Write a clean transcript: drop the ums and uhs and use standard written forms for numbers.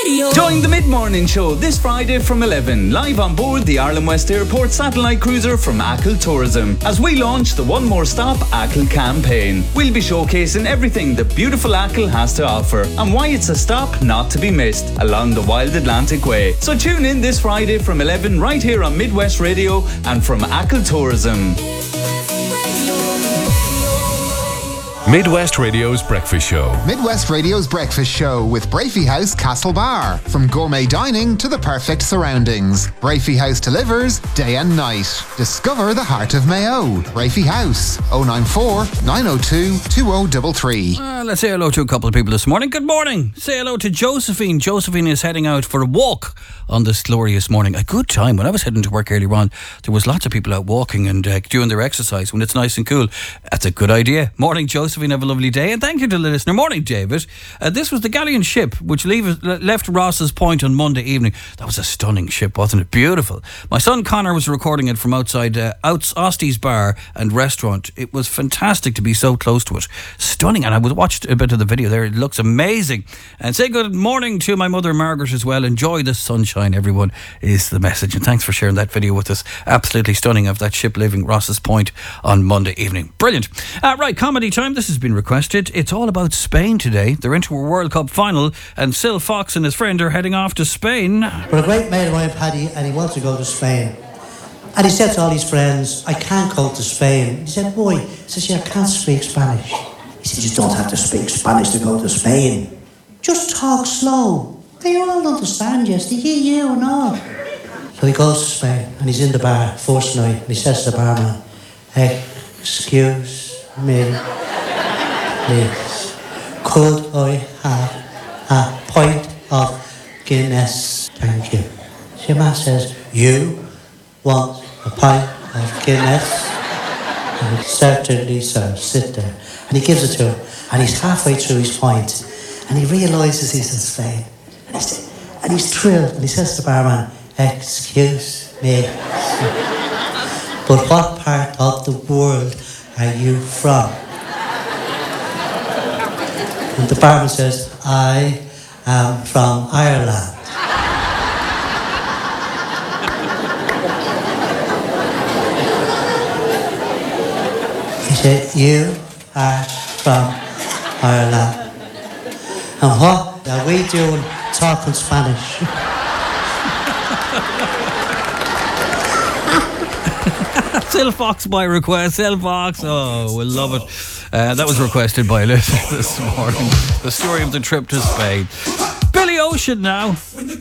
Join the mid-morning show this Friday from 11, live on board the Ireland West Airport satellite cruiser from Achill Tourism, as we launch the One More Stop Achill campaign. We'll be showcasing everything the beautiful Achill has to offer and why it's a stop not to be missed along the Wild Atlantic Way. So tune in this Friday from 11 right here on Midwest Radio and from Achill Tourism. Midwest Radio's Breakfast Show. Midwest Radio's Breakfast Show with Brafey House Castlebar. From gourmet dining to the perfect surroundings, Brafey House delivers day and night. Discover the heart of Mayo. Brafey House, 094 902 2033. Let's say hello to a couple of people this morning. Good morning. Say hello to Josephine. Josephine is heading out for a walk on this glorious morning. A good time. When I was heading to work earlier on, there was lots of people out walking and doing their exercise when it's nice and cool. That's a good idea. Morning, Josephine. Have a lovely day. And thank you to the listener. Morning, David. This was the Galleon ship which left Ross's Point on Monday evening. That was a stunning ship, wasn't it? Beautiful. My son Connor was recording it from outside Osty's Bar and Restaurant. It was fantastic to be so close to it. Stunning. And I watched a bit of the video there. It looks amazing. And say good morning to my mother Margaret as well. Enjoy the sunshine, everyone, is the message. And thanks for sharing that video with us. Absolutely stunning of that ship leaving Ross's Point on Monday evening. Brilliant. Right, comedy time. This has been requested. It's all about Spain today. They're into a World Cup final and Sil Fox and his friend are heading off to Spain. But a great mate of mine, Paddy, and he wants to go to Spain. And he said to all his friends, I can't go to Spain. He said, boy, he says, I can't speak Spanish. He said, you don't have to speak Spanish to go to Spain. Just talk slow. They all understand you. They hear you and all. So he goes to Spain and he's in the bar first night and he says to the barman, excuse me, please, could I have a pint of Guinness? Thank you. So your man says, you want a pint of Guinness? And certainly, sir, sit there. And he gives it to him. And he's halfway through his pint. And he realises he's in Spain. And he's thrilled. And he says to the barman, excuse me, but what part of the world are you from? And the barman says, I am from Ireland. He said, you are from Ireland. And what are we doing talking Spanish? Sil Fox by request. Sil Fox. Oh, we'll love it. That was requested by a listener this morning. The story of the trip to Spain. Billy Ocean now.